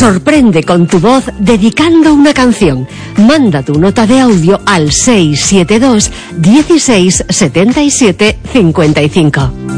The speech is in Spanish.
Sorprende con tu voz dedicando una canción. Manda tu nota de audio al 672 16 77 55.